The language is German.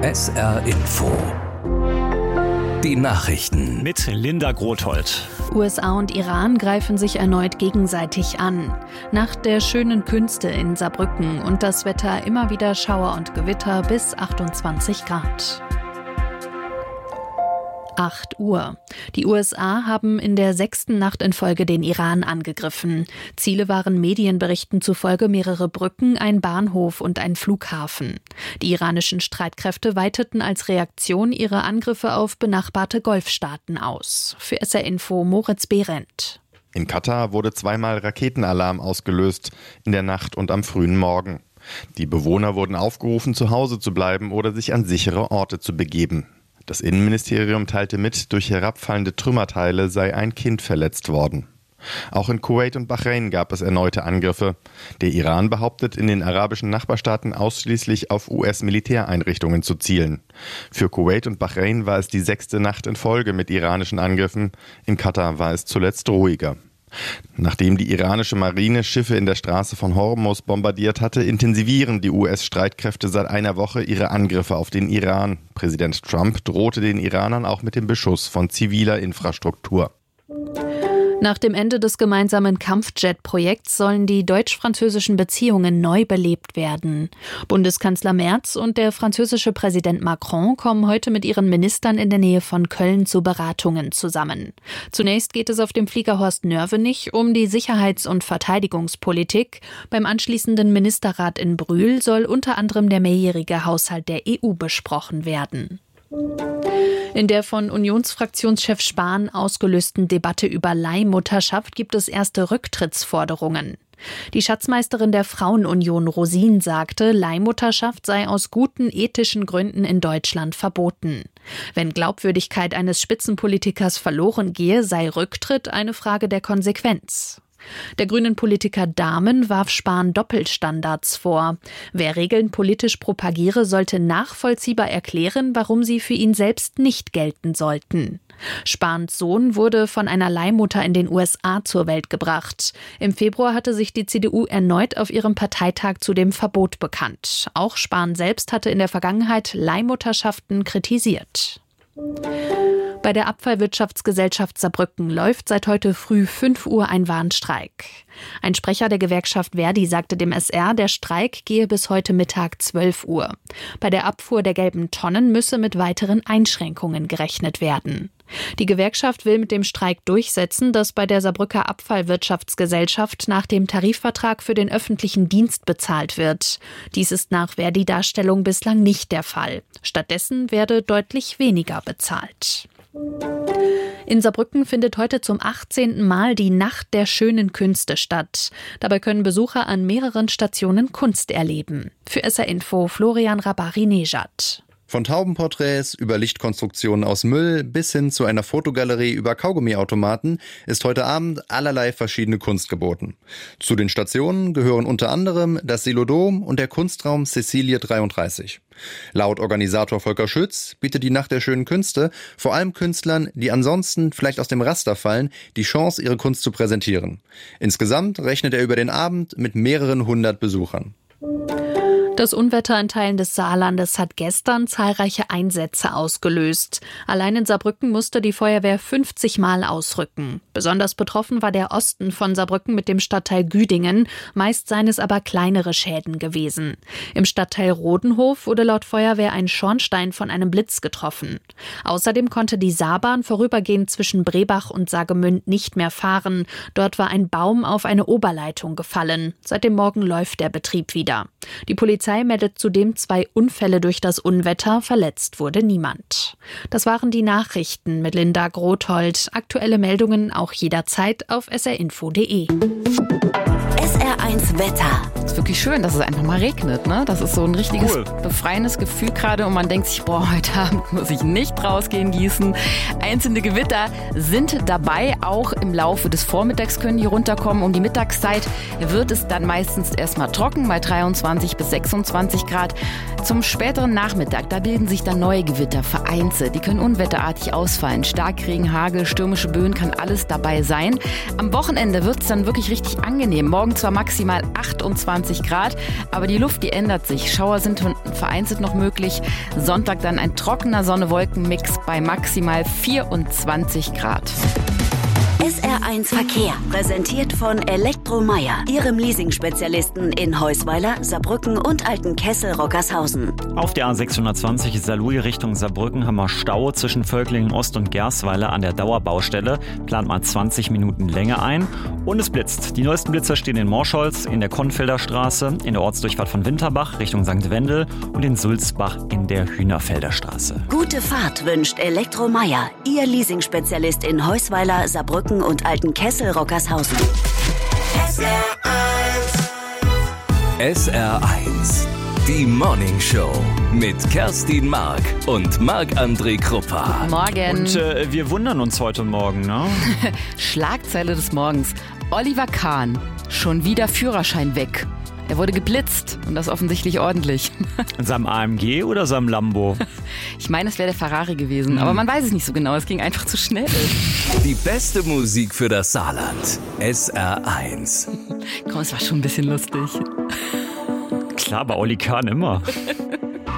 SR Info. Die Nachrichten mit Linda Grothold. USA und Iran greifen sich erneut gegenseitig an. Nacht der schönen Künste in Saarbrücken und das Wetter immer wieder Schauer und Gewitter bis 28 Grad. 8 Uhr. Die USA haben in der 6. Nacht in Folge den Iran angegriffen. Ziele waren Medienberichten zufolge mehrere Brücken, ein Bahnhof und ein Flughafen. Die iranischen Streitkräfte weiteten als Reaktion ihre Angriffe auf benachbarte Golfstaaten aus. Für SR Info Moritz Behrendt. In Katar wurde zweimal Raketenalarm ausgelöst, in der Nacht und am frühen Morgen. Die Bewohner wurden aufgerufen, zu Hause zu bleiben oder sich an sichere Orte zu begeben. Das Innenministerium teilte mit, durch herabfallende Trümmerteile sei ein Kind verletzt worden. Auch in Kuwait und Bahrain gab es erneute Angriffe. Der Iran behauptet, in den arabischen Nachbarstaaten ausschließlich auf US-Militäreinrichtungen zu zielen. Für Kuwait und Bahrain war es die 6. Nacht in Folge mit iranischen Angriffen. In Katar war es zuletzt ruhiger. Nachdem die iranische Marine Schiffe in der Straße von Hormuz bombardiert hatte, intensivieren die US-Streitkräfte seit einer Woche ihre Angriffe auf den Iran. Präsident Trump drohte den Iranern auch mit dem Beschuss von ziviler Infrastruktur. Nach dem Ende des gemeinsamen Kampfjet-Projekts sollen die deutsch-französischen Beziehungen neu belebt werden. Bundeskanzler Merz und der französische Präsident Macron kommen heute mit ihren Ministern in der Nähe von Köln zu Beratungen zusammen. Zunächst geht es auf dem Flieger Horst Nörvenich um die Sicherheits- und Verteidigungspolitik. Beim anschließenden Ministerrat in Brühl soll unter anderem der mehrjährige Haushalt der EU besprochen werden. In der von Unionsfraktionschef Spahn ausgelösten Debatte über Leihmutterschaft gibt es erste Rücktrittsforderungen. Die Schatzmeisterin der Frauenunion Rosin sagte, Leihmutterschaft sei aus guten ethischen Gründen in Deutschland verboten. Wenn Glaubwürdigkeit eines Spitzenpolitikers verloren gehe, sei Rücktritt eine Frage der Konsequenz. Der grünen Politiker Dahmen warf Spahn Doppelstandards vor. Wer Regeln politisch propagiere, sollte nachvollziehbar erklären, warum sie für ihn selbst nicht gelten sollten. Spahns Sohn wurde von einer Leihmutter in den USA zur Welt gebracht. Im Februar hatte sich die CDU erneut auf ihrem Parteitag zu dem Verbot bekannt. Auch Spahn selbst hatte in der Vergangenheit Leihmutterschaften kritisiert. Bei der Abfallwirtschaftsgesellschaft Saarbrücken läuft seit heute früh 5 Uhr ein Warnstreik. Ein Sprecher der Gewerkschaft Verdi sagte dem SR, der Streik gehe bis heute Mittag 12 Uhr. Bei der Abfuhr der gelben Tonnen müsse mit weiteren Einschränkungen gerechnet werden. Die Gewerkschaft will mit dem Streik durchsetzen, dass bei der Saarbrücker Abfallwirtschaftsgesellschaft nach dem Tarifvertrag für den öffentlichen Dienst bezahlt wird. Dies ist nach Verdi-Darstellung bislang nicht der Fall. Stattdessen werde deutlich weniger bezahlt. In Saarbrücken findet heute zum 18. Mal die Nacht der schönen Künste statt. Dabei können Besucher an mehreren Stationen Kunst erleben. Für SR Info Florian Rabari-Nejad. Von Taubenporträts über Lichtkonstruktionen aus Müll bis hin zu einer Fotogalerie über Kaugummiautomaten ist heute Abend allerlei verschiedene Kunst geboten. Zu den Stationen gehören unter anderem das Silodom und der Kunstraum Cäcilie 33. Laut Organisator Volker Schütz bietet die Nacht der schönen Künste vor allem Künstlern, die ansonsten vielleicht aus dem Raster fallen, die Chance, ihre Kunst zu präsentieren. Insgesamt rechnet er über den Abend mit mehreren 100 Besuchern. Das Unwetter in Teilen des Saarlandes hat gestern zahlreiche Einsätze ausgelöst. Allein in Saarbrücken musste die Feuerwehr 50 Mal ausrücken. Besonders betroffen war der Osten von Saarbrücken mit dem Stadtteil Güdingen. Meist seien es aber kleinere Schäden gewesen. Im Stadtteil Rodenhof wurde laut Feuerwehr ein Schornstein von einem Blitz getroffen. Außerdem konnte die Saarbahn vorübergehend zwischen Brebach und Saargemünd nicht mehr fahren. Dort war ein Baum auf eine Oberleitung gefallen. Seit dem Morgen läuft der Betrieb wieder. Die Polizei meldet zudem 2 Unfälle durch das Unwetter, verletzt wurde niemand. Das waren die Nachrichten mit Linda Grothold. Aktuelle Meldungen auch jederzeit auf srinfo.de. SR1 Wetter. Es ist wirklich schön, dass es einfach mal regnet, ne? Das ist so ein richtiges befreiendes Gefühl gerade und man denkt sich, heute Abend muss ich nicht rausgehen gießen. Einzelne Gewitter sind dabei, auch im Laufe des Vormittags können die runterkommen. Um die Mittagszeit wird es dann meistens erstmal trocken, bei 23 bis 26 Grad. Zum späteren Nachmittag, da bilden sich dann neue Gewitter vereinzelt Netze, die können unwetterartig ausfallen. Starkregen, Hagel, stürmische Böen, kann alles dabei sein. Am Wochenende wird es dann wirklich richtig angenehm. Morgen zwar maximal 28 Grad, aber die Luft, die ändert sich. Schauer sind vereinzelt noch möglich. Sonntag dann ein trockener Sonne-Wolken-Mix bei maximal 24 Grad. SR1 Verkehr, präsentiert von Elektromeier, Ihrem Leasing-Spezialisten in Heusweiler, Saarbrücken und Altenkessel-Rockershausen. Auf der A620 Saarlouis Richtung Saarbrücken haben wir Stau zwischen Völklingen Ost und Gersweiler an der Dauerbaustelle. Plant mal 20 Minuten Länge ein. Und es blitzt. Die neuesten Blitzer stehen in Morscholz, in der Konfelder Straße, in der Ortsdurchfahrt von Winterbach Richtung St. Wendel und in Sulzbach in der Hühnerfelder Straße. Gute Fahrt wünscht Elektromeier, Ihr Leasing-Spezialist in Heusweiler, Saarbrücken und Altenkessel-Rockershausen. SR1, die Morning Show mit Kerstin Mark und Marc-André Kruppa. Morgen. Und wir wundern uns heute Morgen, ne? Schlagzeile des Morgens. Oliver Kahn, schon wieder Führerschein weg. Er wurde geblitzt und das offensichtlich ordentlich. In seinem AMG oder seinem Lambo? Ich meine, es wäre der Ferrari gewesen, aber man weiß es nicht so genau. Es ging einfach zu schnell. Die beste Musik für das Saarland. SR1. Komm, es war schon ein bisschen lustig. Klar, bei Oli Kahn immer.